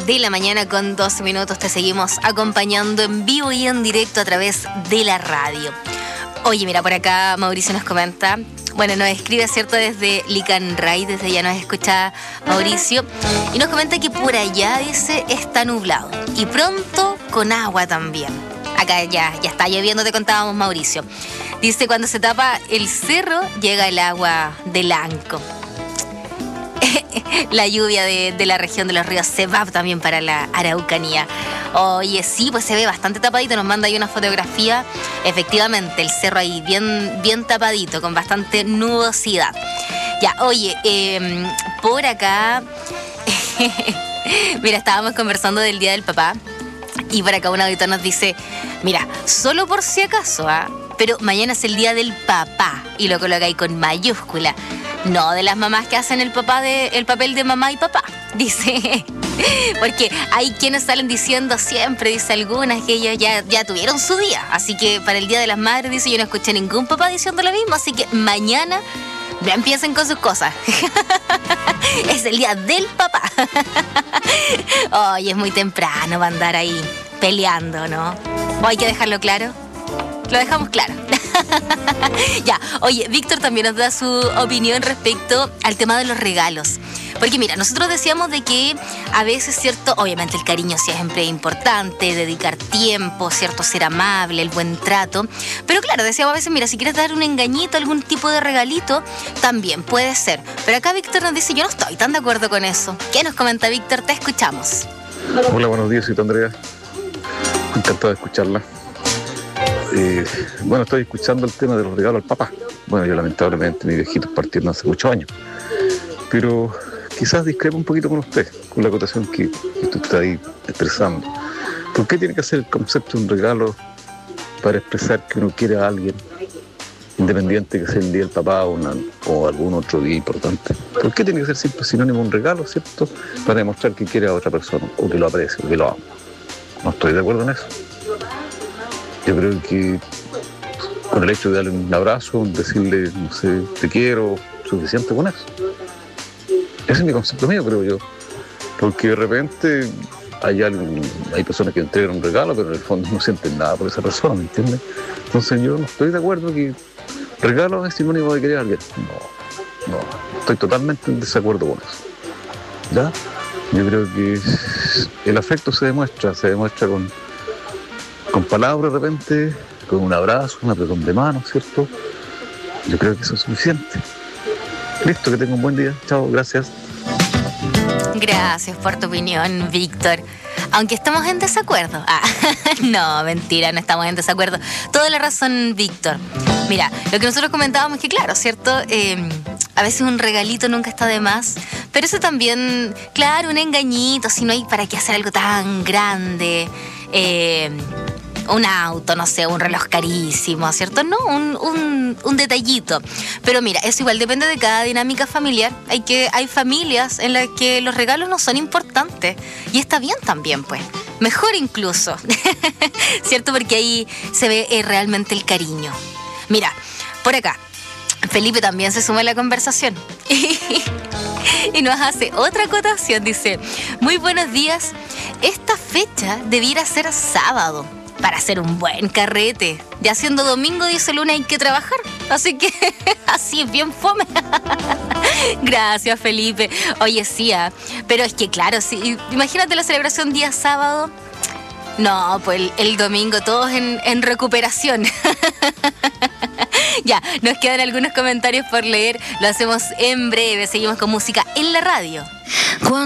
de la mañana con 12 minutos. Te seguimos acompañando en vivo y en directo a través de la radio. Oye, mira, por acá Mauricio nos comenta, bueno, nos escribe, ¿cierto?, desde Licanray, desde allá nos escucha Mauricio, y nos comenta que por allá, dice, está nublado, y pronto con agua también. Acá ya está lloviendo, te contábamos, Mauricio. Dice, cuando se tapa el cerro, llega el agua del Anco. La lluvia de la región de los ríos se va también para la Araucanía. Oye, sí, pues se ve bastante tapadito. Nos manda ahí una fotografía. Efectivamente, el cerro ahí bien tapadito, con bastante nubosidad. Ya, oye, por acá... Mira, estábamos conversando del Día del Papá. Y por acá un auditor nos dice, mira, solo por si acaso, pero mañana es el Día del Papá. Y lo coloca ahí con mayúscula. No de las mamás que hacen el papel de mamá y papá, dice. Porque hay quienes salen diciendo siempre, dice algunas, que ellos ya tuvieron su día. Así que para el Día de las Madres, dice, yo no escuché ningún papá diciendo lo mismo. Así que mañana ya empiecen con sus cosas. Es el Día del Papá. Oye, es muy temprano para andar ahí peleando, ¿no? Hay que dejarlo claro. Lo dejamos claro. Ya, oye, Víctor también nos da su opinión respecto al tema de los regalos. Porque mira, nosotros decíamos de que a veces, ¿cierto? Obviamente el cariño siempre es importante, dedicar tiempo, ¿cierto? Ser amable, el buen trato. Pero claro, decíamos a veces, mira, si quieres dar un engañito, algún tipo de regalito, también puede ser. Pero acá Víctor nos dice, yo no estoy tan de acuerdo con eso. ¿Qué nos comenta Víctor? Te escuchamos. Hola, buenos días, soy Andrea. Encantado de escucharla. Bueno, estoy escuchando el tema de los regalos al papá. Bueno, yo lamentablemente mi viejito partieron hace 8 años. Pero quizás discrepo un poquito con usted, con la acotación que usted está ahí expresando. ¿Por qué tiene que ser el concepto de un regalo para expresar que uno quiere a alguien, independiente que sea el día del papá o algún otro día importante? ¿Por qué tiene que ser siempre sinónimo un regalo, cierto? Para demostrar que quiere a otra persona, o que lo aprecia, o que lo ama. No estoy de acuerdo en eso. Yo creo que con el hecho de darle un abrazo, decirle, no sé, te quiero, suficiente con eso. Ese es mi concepto mío, creo yo. Porque de repente hay personas que entregan un regalo, pero en el fondo no sienten nada por esa persona, ¿me entiendes? Entonces yo no estoy de acuerdo que regalo es sinónimo de querer a alguien. No, estoy totalmente en desacuerdo con eso. ¿Ya? Yo creo que el afecto se demuestra con palabras de repente, con un abrazo, un apretón de mano, ¿cierto? Yo creo que eso es suficiente. Listo, que tenga un buen día. Chao, gracias. Gracias por tu opinión, Víctor. Aunque estamos en desacuerdo. No, mentira, no estamos en desacuerdo. Toda la razón, Víctor. Mira, lo que nosotros comentábamos es que, claro, ¿cierto? A veces un regalito nunca está de más. Pero eso también, claro, un engañito, si no hay para qué hacer algo tan grande. Un auto, no sé, un reloj carísimo, ¿cierto? No, un detallito. Pero mira, eso igual depende de cada dinámica familiar. Hay familias en las que los regalos no son importantes. Y está bien también, pues. Mejor incluso. ¿Cierto? Porque ahí se ve realmente el cariño. Mira, por acá, Felipe también se suma a la conversación. Y nos hace otra acotación. Dice, muy buenos días. Esta fecha debiera ser sábado para hacer un buen carrete. Ya siendo domingo, dice lunes, hay que trabajar. Así que así es bien fome. Gracias, Felipe. Oye, sí, pero es que claro, sí, imagínate la celebración día sábado. No, pues el domingo todos en recuperación. Ya, nos quedan algunos comentarios por leer. Lo hacemos en breve. Seguimos con música en la radio.